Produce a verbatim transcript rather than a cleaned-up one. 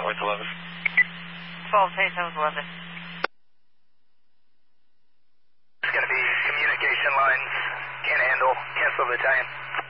with eleven. twelve, twenty-seven, eleven. It's going to be communication lines. Can't handle. Cancel battalion.